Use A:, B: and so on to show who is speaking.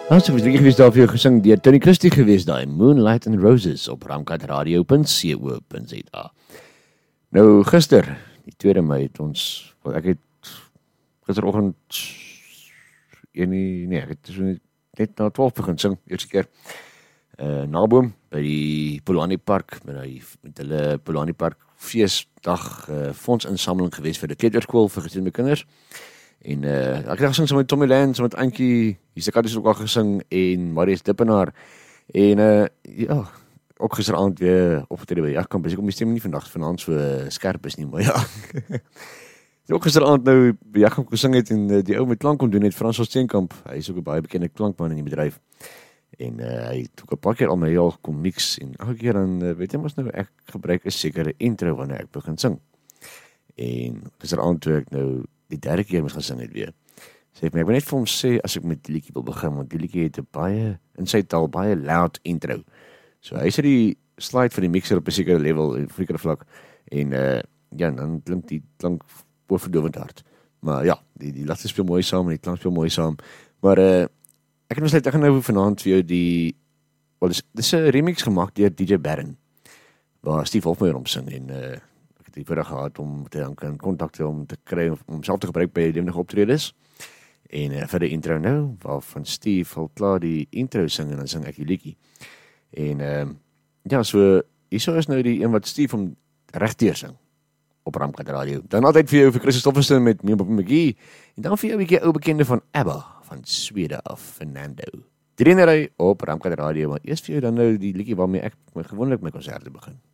A: So was gewees daar vir jou gesing deur Tony Christie gewees daai Moonlight and Roses op ramkatradio.co.za. Nou gister, die 2 Mei het ons, ek het gisteroggend ek het net na 12 begin sing, eerste keer Naboom by die Polani Park met hulle Polani Park feestdag fondsinsameling gewees vir die kleuterskool vir gestremde kinders. En ek het gesing so met Tommy Lance, so met Antjie, Hisaka het ook al gesing en Marius Dippenaar. En ook gisteraand weer opgetree by Jagkamp. Ek kom my stem nie vanaand so skerp is nie, maar ja. Ook gisteraand nou by Jagkamp gesing het en die ou met klank kom doen het, Frans Steenkamp. Hy is ook 'n baie bekende klankman in die bedryf. En hy het ook 'n paar keer al my heel kom mix en elke keer dan weet jy mos nou ek gebruik 'n sekere intro wanneer ek begin sing. En gisteraand toe ek nou die 3de keer moes gesing het weer. Sê ek wil net vir hom sê as ek met die liedjie wil begin, want die liedjie het 'n baie in sy taal baie loud intro. So hy sit die slide vir die mixer op 'n sekere level en sekere vlak en dan klink die klank oorverdovend hard. Maar ja, die lagte speel mooi saam en die klank speel mooi saam. Maar ek het besluit ek gaan nou vanaand vir jou dis 'n remix gemaak deur DJ Barron waar Steve Hofmeyer hom sing en ek het die voorreg gehad om te dan kan kontak om te kry om self te gebruik by lewendige optredes. En vir die intro nou, waarvan Steve al klaar die intro sing en dan sing ek die liedjie. En so hierso is nou die een wat Steve hom regdeur sing op Ramkat Radio. Dan altyd vir jou vir Chris Stofferson met Meneer McGee en dan vir jou 'n bietjie ou bekende van ABBA van Swede af Fernando. Drie op Ramkat Radio, maar eers vir jou dan nou die liedjie waarmee ek gewoonlik my konserte begin.